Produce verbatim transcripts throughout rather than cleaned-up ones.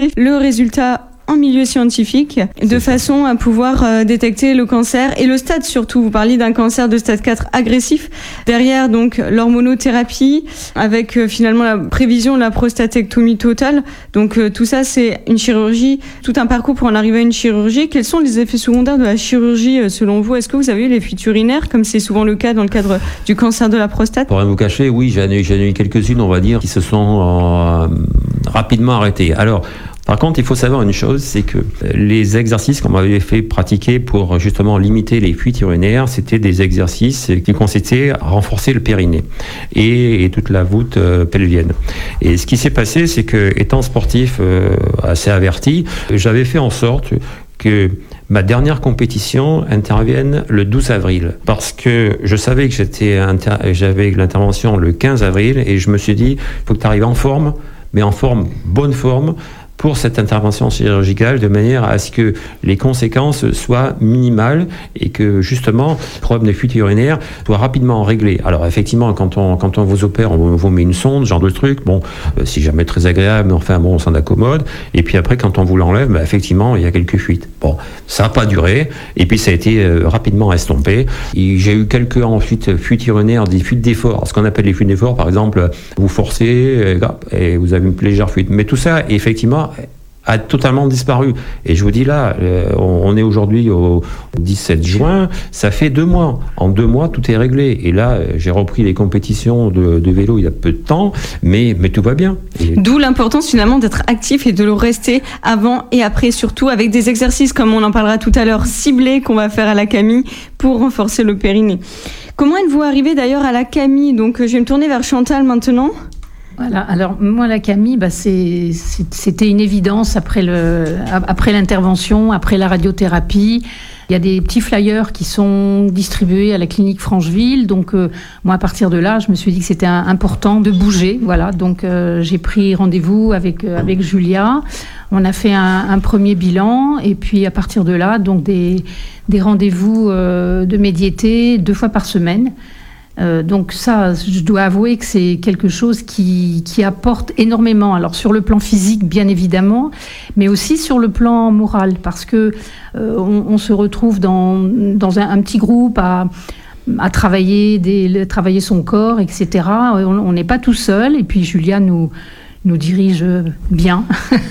publier le résultat en milieu scientifique, de façon à pouvoir euh, détecter le cancer et le stade surtout. Vous parliez d'un cancer de stade quatre agressif. Derrière, donc, l'hormonothérapie avec euh, finalement la prévision de la prostatectomie totale. Donc, euh, tout ça, c'est une chirurgie, tout un parcours pour en arriver à une chirurgie. Quels sont les effets secondaires de la chirurgie euh, selon vous? Est-ce que vous avez eu les fuites urinaires, comme c'est souvent le cas dans le cadre du cancer de la prostate? Pour rien vous cacher, oui, j'en ai, j'en ai eu quelques-unes, on va dire, qui se sont euh, rapidement arrêtées. Alors, par contre, il faut savoir une chose, c'est que les exercices qu'on m'avait fait pratiquer pour justement limiter les fuites urinaires, c'était des exercices qui consistaient à renforcer le périnée et, et toute la voûte euh, pelvienne. Et ce qui s'est passé, c'est que, étant sportif euh, assez averti, j'avais fait en sorte que ma dernière compétition intervienne le douze avril, parce que je savais que j'étais inter- j'avais l'intervention le quinze avril, et je me suis dit, il faut que tu arrives en forme, mais en forme, bonne forme, pour cette intervention chirurgicale, de manière à ce que les conséquences soient minimales et que justement le problème des fuites urinaires soit rapidement réglé. Alors effectivement, quand on, quand on vous opère, on vous met une sonde, ce genre de truc, bon, euh, c'est jamais très agréable, mais enfin bon, on s'en accommode. Et puis après, quand on vous l'enlève, bah, effectivement, il y a quelques fuites. Bon, ça n'a pas duré, et puis ça a été euh, rapidement estompé. Et j'ai eu quelques ensuite fuites urinaires, des fuites d'effort. Ce qu'on appelle les fuites d'effort, par exemple, vous forcez et, et vous avez une légère fuite. Mais tout ça, effectivement, a totalement disparu. Et je vous dis là, euh, on est aujourd'hui au dix-sept juin, ça fait deux mois. En deux mois, tout est réglé. Et là, j'ai repris les compétitions de, de vélo il y a peu de temps, mais, mais tout va bien. Et... D'où l'importance finalement d'être actif et de le rester avant et après, surtout avec des exercices, comme on en parlera tout à l'heure, ciblés qu'on va faire à la Camille pour renforcer le périnée. Comment êtes-vous arrivé d'ailleurs à la Camille? Donc, je vais me tourner vers Chantal maintenant. Voilà, alors moi la Camille, bah, c'est, c'est, c'était une évidence après, le, après l'intervention, après la radiothérapie. Il y a des petits flyers qui sont distribués à la clinique Francheville, donc euh, moi à partir de là, je me suis dit que c'était un, important de bouger, voilà, donc euh, j'ai pris rendez-vous avec, euh, avec Julia, on a fait un, un premier bilan, et puis à partir de là, donc des, des rendez-vous euh, de médiété deux fois par semaine. Euh, donc ça, je dois avouer que c'est quelque chose qui, qui apporte énormément. Alors sur le plan physique, bien évidemment, mais aussi sur le plan moral, parce que euh, on, on se retrouve dans, dans un, un petit groupe à, à travailler, des, travailler son corps, et cetera. On n'est pas tout seul. Et puis Julia nous nous dirige bien,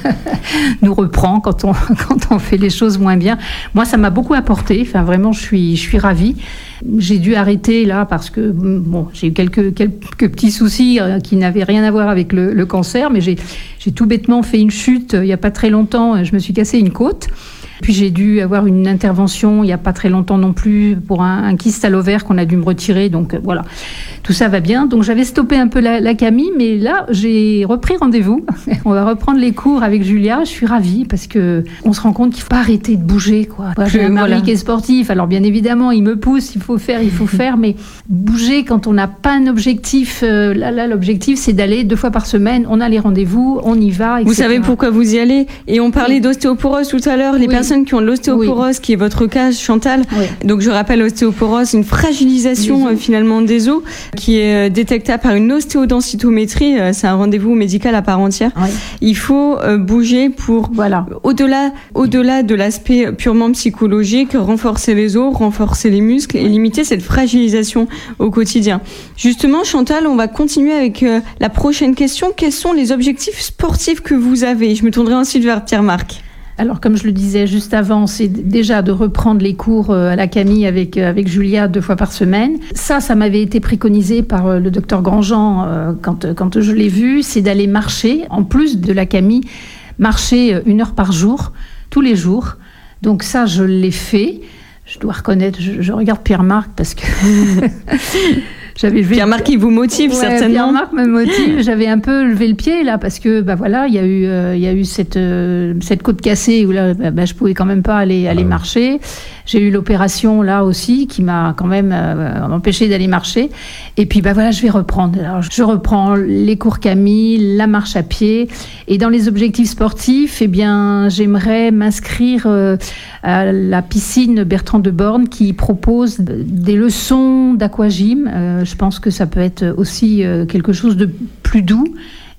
nous reprend quand on, quand on fait les choses moins bien. Moi, ça m'a beaucoup apporté. Enfin, vraiment, je suis, je suis ravie. J'ai dû arrêter là parce que bon, j'ai eu quelques, quelques petits soucis qui n'avaient rien à voir avec le, le cancer, mais j'ai, j'ai tout bêtement fait une chute il n'y a pas très longtemps. Je me suis cassé une côte. Puis j'ai dû avoir une intervention il n'y a pas très longtemps non plus pour un, un kyste à l'ovaire qu'on a dû me retirer. Donc euh, voilà, tout ça va bien. Donc j'avais stoppé un peu la, la Camille, mais là j'ai repris rendez-vous. On va reprendre les cours avec Julia. Je suis ravie parce que on se rend compte qu'il ne faut pas arrêter de bouger, quoi. Moi, j'ai un mari voilà. qui est sportif, alors bien évidemment il me pousse, il faut faire, il faut faire, mais bouger quand on n'a pas un objectif. Euh, là, là, l'objectif c'est d'aller deux fois par semaine. On a les rendez-vous, on y va. et cetera. Vous savez pourquoi vous y allez. Et on parlait oui. d'ostéoporose tout à l'heure. Les oui. personnes qui ont de l'ostéoporose, oui. qui est votre cas, Chantal. Oui. Donc je rappelle, l'ostéoporose, une fragilisation euh, finalement des os qui est euh, détectable par une ostéodensitométrie. Euh, c'est un rendez-vous médical à part entière. Oui. Il faut euh, bouger pour, voilà. au-delà, au-delà de l'aspect purement psychologique, renforcer les os, renforcer les muscles et limiter cette fragilisation au quotidien. Justement, Chantal, on va continuer avec euh, la prochaine question. Quels sont les objectifs sportifs que vous avez? Je me tournerai ensuite vers Pierre-Marc. Alors, comme je le disais juste avant, c'est déjà de reprendre les cours à la Camille avec, avec Julia deux fois par semaine. Ça, ça m'avait été préconisé par le docteur Grandjean quand, quand je l'ai vu, c'est d'aller marcher, en plus de la Camille, marcher une heure par jour, tous les jours. Donc ça, je l'ai fait. Je dois reconnaître, je, je regarde Pierre-Marc parce que... J'avais levé Pierre-Marc, il vous motive ouais, certainement. Pierre-Marc me motive. J'avais un peu levé le pied là parce que bah voilà, il y a eu euh, il y a eu cette euh, cette côte cassée où là bah, bah, je pouvais quand même pas aller aller ah, marcher. J'ai eu l'opération là aussi qui m'a quand même euh, empêché d'aller marcher. Et puis bah voilà, je vais reprendre. Alors je reprends les cours Camille, la marche à pied. Et dans les objectifs sportifs, eh bien j'aimerais m'inscrire euh, à la piscine Bertrand de Born qui propose des leçons d'aquagym. Euh, Je pense que ça peut être aussi quelque chose de plus doux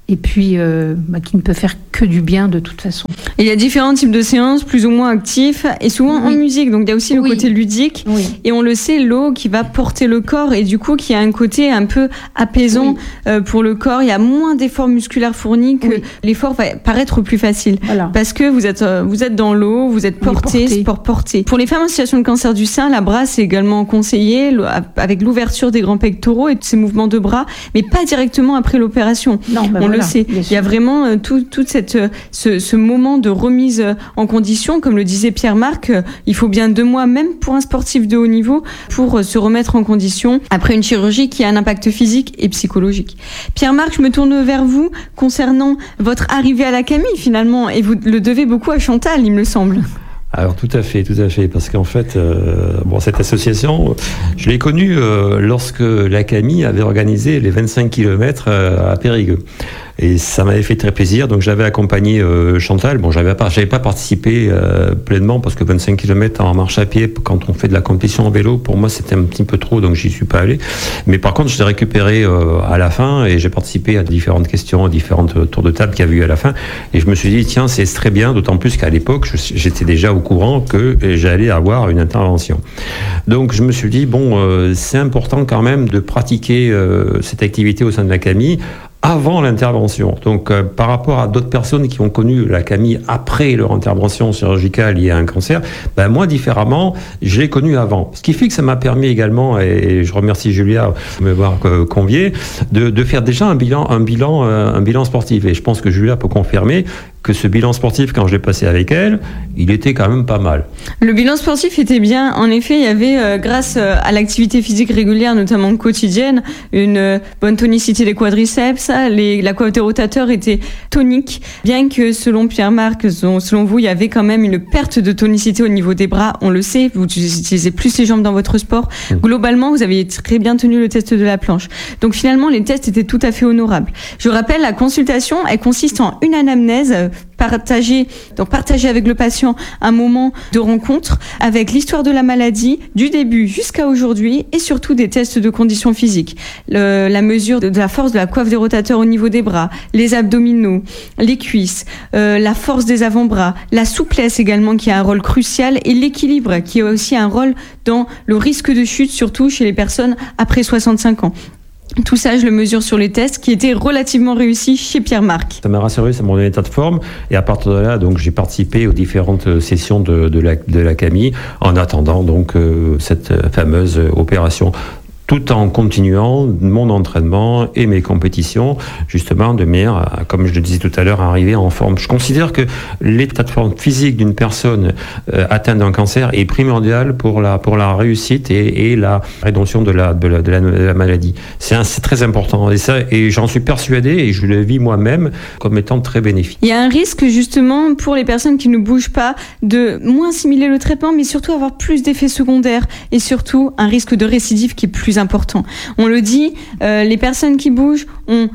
et puis euh, bah, qui ne peut faire que du bien de toute façon. Et il y a différents types de séances, plus ou moins actifs, et souvent oui. en musique. Donc il y a aussi le oui. côté ludique. Oui. Et on le sait, l'eau qui va porter le corps, et du coup qui a un côté un peu apaisant oui. euh, pour le corps. Il y a moins d'efforts musculaires fournis, que oui. l'effort va paraître plus facile. Voilà. Parce que vous êtes, euh, vous êtes dans l'eau, vous êtes porté, porté, sport porté. Pour les femmes en situation de cancer du sein, la brasse est également conseillée, avec l'ouverture des grands pectoraux et de ces mouvements de bras, mais pas directement après l'opération. Non, bah on voilà, le sait. Il y a vraiment euh, tout, tout cette, euh, ce, ce moment de remise en condition, comme le disait Pierre-Marc, euh, il faut bien deux mois, même pour un sportif de haut niveau, pour euh, se remettre en condition après une chirurgie qui a un impact physique et psychologique. Pierre-Marc, je me tourne vers vous concernant votre arrivée à la Camille finalement, et vous le devez beaucoup à Chantal, il me semble. Alors tout à fait, tout à fait, parce qu'en fait, euh, bon, cette association, je l'ai connue euh, lorsque la Camille avait organisé les vingt-cinq kilomètres euh, à Périgueux. Et ça m'avait fait très plaisir, donc j'avais accompagné euh, Chantal. Bon, j'avais pas, j'avais pas participé euh, pleinement parce que vingt-cinq kilomètres en marche à pied, quand on fait de la compétition en vélo, pour moi c'était un petit peu trop, donc j'y suis pas allé. Mais par contre, je l'ai récupéré euh, à la fin et j'ai participé à différentes questions, à différentes tours de table qu'il y a eu à la fin. Et je me suis dit, tiens, c'est très bien, d'autant plus qu'à l'époque, je, j'étais déjà au courant que j'allais avoir une intervention. Donc je me suis dit, bon, euh, c'est important quand même de pratiquer euh, cette activité au sein de la Camille avant l'intervention. Donc, euh, par rapport à d'autres personnes qui ont connu la Camille après leur intervention chirurgicale liée à un cancer, ben moi, différemment, je l'ai connue avant. Ce qui fait que ça m'a permis également, et je remercie Julia de m'avoir euh, convié, de, de faire déjà un bilan, un bilan, euh, un bilan sportif. Et je pense que Julia peut confirmer que ce bilan sportif, quand je l'ai passé avec elle, il était quand même pas mal. Le bilan sportif était bien. En effet, il y avait, euh, grâce à l'activité physique régulière, notamment quotidienne, une euh, bonne tonicité des quadriceps. Les, la coiffe des rotateurs était tonique, bien que selon Pierre-Marc, selon vous, il y avait quand même une perte de tonicité au niveau des bras. On le sait, vous utilisez plus les jambes dans votre sport. Mmh. Globalement, vous avez très bien tenu le test de la planche. Donc finalement, les tests étaient tout à fait honorables. Je rappelle, la consultation, elle consiste en une anamnèse partager, donc partager avec le patient un moment de rencontre avec l'histoire de la maladie, du début jusqu'à aujourd'hui, et surtout des tests de conditions physiques. Le, la mesure de, de la force de la coiffe des rotateurs au niveau des bras, les abdominaux, les cuisses, euh, la force des avant-bras, la souplesse également qui a un rôle crucial, et l'équilibre qui a aussi un rôle dans le risque de chute, surtout chez les personnes après soixante-cinq ans. Tout ça, je le mesure sur les tests qui étaient relativement réussis chez Pierre-Marc. Ça m'a rassuré, ça m'a donné un état de forme. Et à partir de là, donc, j'ai participé aux différentes sessions de, de, la, de la Camille en attendant donc, euh, cette fameuse opération, tout en continuant mon entraînement et mes compétitions, justement, de manière à, comme je le disais tout à l'heure, à arriver en forme. Je considère que l'état de forme physique d'une personne euh, atteinte d'un cancer est primordial pour la, pour la réussite et, et la rédemption de la, de la, de la, de la maladie. C'est, un, c'est très important. Et, ça, et j'en suis persuadé, et je le vis moi-même, comme étant très bénéfique. Il y a un risque, justement, pour les personnes qui ne bougent pas, de moins assimiler le traitement, mais surtout avoir plus d'effets secondaires, et surtout un risque de récidive qui est plus important. On le dit, euh, les personnes qui bougent ont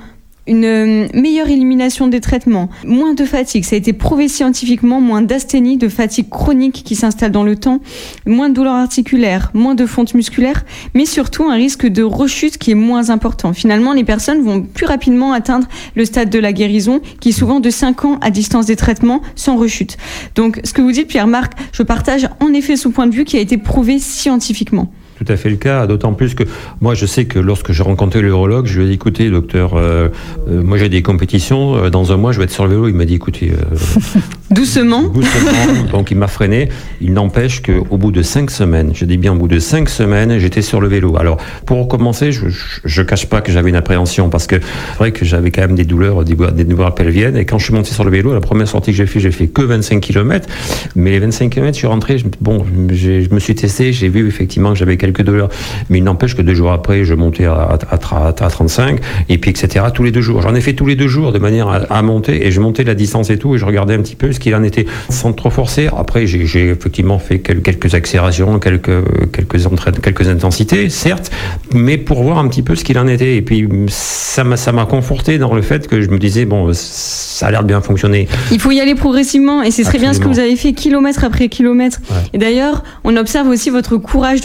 une meilleure élimination des traitements, moins de fatigue, ça a été prouvé scientifiquement, moins d'asthénie, de fatigue chronique qui s'installe dans le temps, moins de douleurs articulaires, moins de fonte musculaire, mais surtout un risque de rechute qui est moins important. Finalement, les personnes vont plus rapidement atteindre le stade de la guérison, qui est souvent de cinq ans à distance des traitements, sans rechute. Donc, ce que vous dites, Pierre-Marc, je partage en effet ce point de vue qui a été prouvé scientifiquement. Tout à fait le cas, d'autant plus que moi je sais que lorsque j'ai rencontré l'urologue, je lui ai dit écoutez docteur, euh, euh, moi j'ai des compétitions, euh, dans un mois je vais être sur le vélo. Il m'a dit écoutez euh, doucement. doucement, donc il m'a freiné. Il n'empêche qu'au bout de cinq semaines, je dis bien au bout de cinq semaines, j'étais sur le vélo. Alors pour commencer, je, je, je cache pas que j'avais une appréhension parce que c'est vrai que j'avais quand même des douleurs, des, des douleurs pelviennes, et quand je suis monté sur le vélo, la première sortie que j'ai fait, j'ai fait que vingt-cinq kilomètres, mais les vingt-cinq kilomètres, je suis rentré, je, bon, j'ai, je me suis testé, j'ai vu effectivement que j'avais quelques douleurs, mais il n'empêche que deux jours après, je montais à, à, à, à trente-cinq, et puis et cetera tous les deux jours. J'en ai fait tous les deux jours de manière à, à monter, et je montais la distance et tout, et je regardais un petit peu ce qu'il en était, sans trop forcer. Après, j'ai, j'ai effectivement fait quelques accélérations, quelques, quelques entraînes, quelques intensités, certes, mais pour voir un petit peu ce qu'il en était. Et puis, ça m'a, ça m'a conforté dans le fait que je me disais, bon, ça a l'air de bien fonctionner. Il faut y aller progressivement, et c'est très bien ce que vous avez fait kilomètre après kilomètre. Ouais. Et d'ailleurs, on observe aussi votre courage dans la reprise.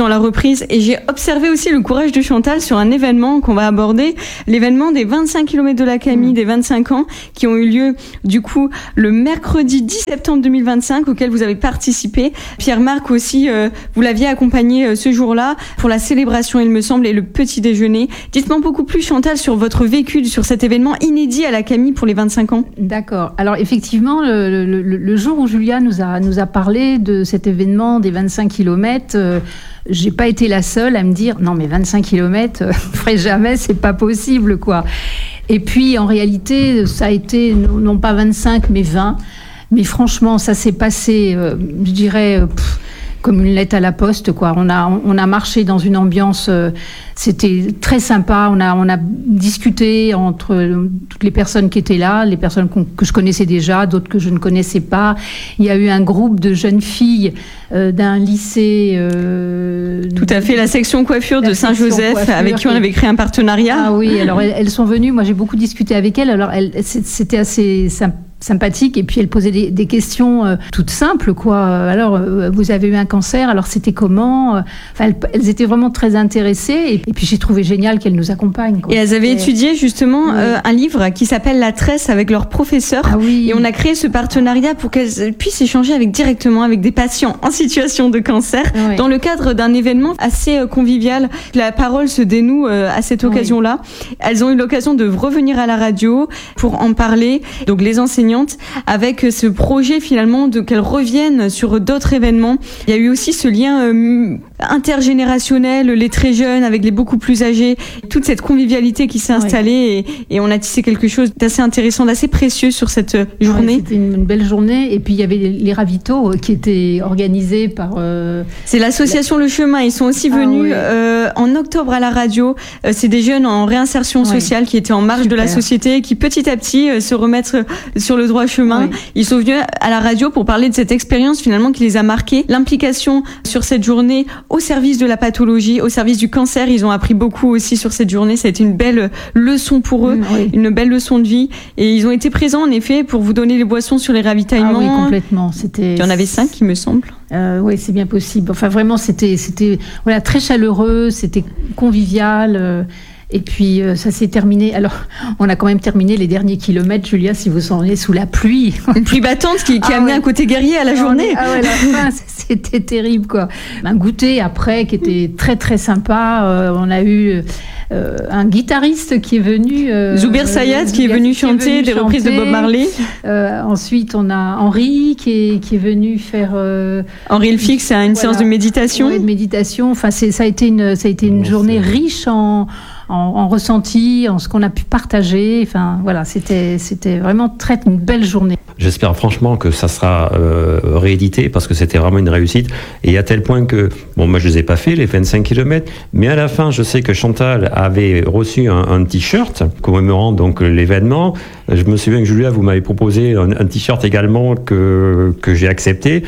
surprise. Et j'ai observé aussi le courage de Chantal sur un événement qu'on va aborder, l'événement des vingt-cinq kilomètres de la Camille, mmh. des vingt-cinq ans, qui ont eu lieu du coup le mercredi dix septembre deux mille vingt-cinq, auquel vous avez participé. Pierre-Marc aussi, euh, vous l'aviez accompagné euh, ce jour-là pour la célébration, il me semble, et le petit déjeuner. Dites-moi beaucoup plus, Chantal, sur votre vécu sur cet événement inédit à la Camille pour les vingt-cinq ans. D'accord. Alors effectivement, le, le, le jour où Julia nous a, nous a parlé de cet événement des vingt-cinq kilomètres, euh, j'ai pas été la seule à me dire non mais vingt-cinq kilomètres, euh, je ferai jamais, c'est pas possible quoi. Et puis en réalité, ça a été non, non pas vingt-cinq mais vingt. Mais franchement, ça s'est passé, euh, je dirais, pff, comme une lettre à la poste, quoi. On a, on a marché dans une ambiance, euh, c'était très sympa. On a, on a discuté entre euh, toutes les personnes qui étaient là, les personnes que je connaissais déjà, d'autres que je ne connaissais pas. Il y a eu un groupe de jeunes filles euh, d'un lycée. Euh, Tout à fait, la section coiffure la de Saint-Joseph, coiffure, avec qui on avait créé un partenariat. Ah oui, alors elles, elles sont venues. Moi, j'ai beaucoup discuté avec elles. Alors, elles, c'était assez sympa. sympathique, et puis elle posait des, des questions euh, toutes simples, quoi. Alors, euh, vous avez eu un cancer, alors c'était comment? Enfin, elles, elles étaient vraiment très intéressées, et, et puis j'ai trouvé génial qu'elles nous accompagnent, quoi. Et elles avaient et... étudié justement oui. euh, un livre qui s'appelle La Tresse avec leur professeur, ah oui. et on a créé ce partenariat pour qu'elles puissent échanger avec, directement avec des patients en situation de cancer, oui. dans le cadre d'un événement assez euh, convivial. La parole se dénoue euh, à cette occasion-là. Oui. Elles ont eu l'occasion de revenir à la radio pour en parler, donc les enseignants, avec ce projet finalement de qu'elles reviennent sur d'autres événements. Il y a eu aussi ce lien euh, intergénérationnel, les très jeunes avec les beaucoup plus âgés, toute cette convivialité qui s'est installée, oui. et, et on a tissé quelque chose d'assez intéressant, d'assez précieux sur cette journée. Ouais, c'était une, une belle journée, et puis il y avait les, les ravitaux qui étaient organisés par... Euh, C'est l'association la... Le Chemin, ils sont aussi venus ah, oui. euh, en octobre à la radio. Euh, c'est des jeunes en réinsertion oui. sociale qui étaient en marge Super. de la société, qui petit à petit euh, se remettent sur le droit chemin. Oui. Ils sont venus à la radio pour parler de cette expérience finalement qui les a marqués. L'implication sur cette journée au service de la pathologie, au service du cancer. Ils ont appris beaucoup aussi sur cette journée. Ça a été une belle leçon pour eux, mmh, oui. une belle leçon de vie. Et ils ont été présents en effet pour vous donner les boissons sur les ravitaillements. Ah oui, complètement. C'était... Il y en avait cinq, il me semble. Euh, oui, c'est bien possible. Enfin, vraiment, c'était, c'était voilà, très chaleureux, c'était convivial. Euh... Et puis euh, ça s'est terminé. Alors, on a quand même terminé les derniers kilomètres, Julia, si vous en êtes sous la pluie. Une pluie battante qui, qui ah a amené ouais. un côté guerrier à la journée. Ah ouais, la fin, c'était terrible, quoi. Un goûter après qui était très très sympa. Euh, on a eu euh, un guitariste qui est venu. Euh, Zuber Sayat qui est venu chanter est venu des chanter. reprises de Bob Marley. Euh, ensuite, on a Henri qui est, qui est venu faire. Euh, Henri le Fixe, c'est une voilà, séance de méditation. Ouais, de méditation. Enfin, c'est, ça a été une, ça a été une bon, journée c'est... riche en. En, en ressenti, en ce qu'on a pu partager. Enfin, voilà, c'était, c'était vraiment très, une belle journée. J'espère franchement que ça sera euh, réédité parce que c'était vraiment une réussite. Et à tel point que, bon, moi je les ai pas fait, les vingt-cinq kilomètres, mais à la fin, je sais que Chantal avait reçu un, un t-shirt commémorant donc l'événement. Je me souviens que Julia, vous m'avez proposé un, un t-shirt également que, que j'ai accepté.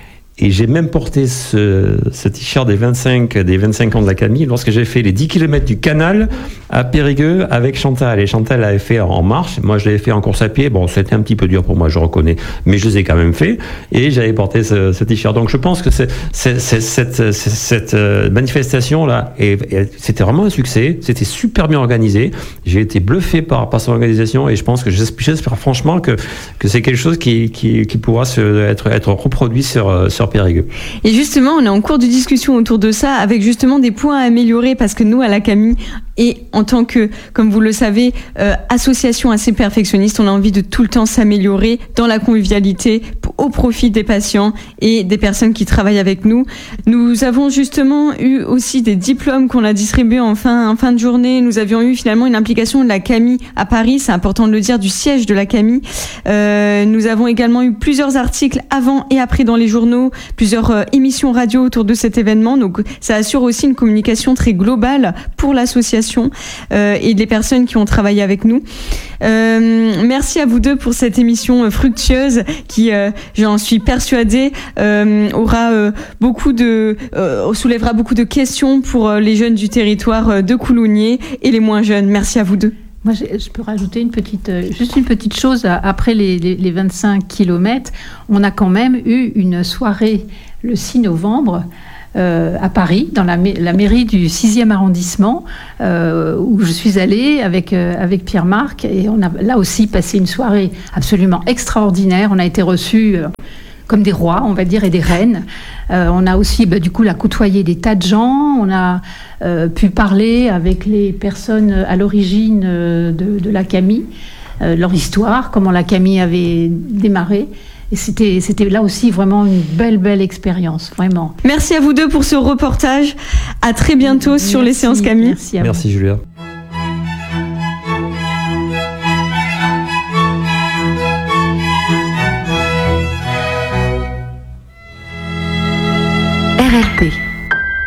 Et j'ai même porté ce, ce t-shirt des vingt-cinq, des vingt-cinq ans de la Camille lorsque j'ai fait les dix kilomètres du canal à Périgueux avec Chantal. Et Chantal l'avait fait en marche. Moi, je l'avais fait en course à pied. Bon, c'était un petit peu dur pour moi, je reconnais. Mais je les ai quand même fait. Et j'avais porté ce, ce t-shirt. Donc, je pense que c'est, c'est, c'est, cette, c'est, cette manifestation-là, et, et c'était vraiment un succès. C'était super bien organisé. J'ai été bluffé par, par son organisation. Et je pense que j'espère, j'espère franchement que, que c'est quelque chose qui, qui, qui pourra se, être, être reproduit sur, sur Périgueux. Et justement, on est en cours de discussion autour de ça, avec justement des points à améliorer, parce que nous, à la Camille, et en tant que, comme vous le savez, euh, association assez perfectionniste, on a envie de tout le temps s'améliorer dans la convivialité au profit des patients et des personnes qui travaillent avec nous. Nous avons justement eu aussi des diplômes qu'on a distribués en fin, en fin de journée. Nous avions eu finalement une implication de la Camille à Paris, c'est important de le dire, du siège de la Camille. Euh, nous avons également eu plusieurs articles avant et après dans les journaux, plusieurs euh, émissions radio autour de cet événement. Donc ça assure aussi une communication très globale pour l'association euh, et les personnes qui ont travaillé avec nous. Euh, merci à vous deux pour cette émission fructueuse qui, euh, j'en suis persuadée, euh, aura euh, beaucoup de, euh, soulèvera beaucoup de questions pour euh, les jeunes du territoire de Coulommiers et les moins jeunes. Merci à vous deux. Moi, je peux rajouter une petite, juste une petite chose. Après les, les, les vingt-cinq kilomètres, on a quand même eu une soirée le six novembre euh, à Paris, dans la, la mairie du sixième arrondissement, euh, où je suis allée avec, euh, avec Pierre-Marc, et on a là aussi passé une soirée absolument extraordinaire. On a été reçus euh, comme des rois, on va dire, et des reines. Euh, on a aussi, bah, du coup, là, côtoyé des tas de gens. On a euh, pu parler avec les personnes à l'origine euh, de, de l'A-C-A-M-I, euh, leur histoire, comment l'A-C-A-M-I avait démarré. Et c'était, c'était là aussi vraiment une belle, belle expérience, vraiment. Merci à vous deux pour ce reportage. À très bientôt merci, sur les séances C A M I. Merci, à merci Julia. R L P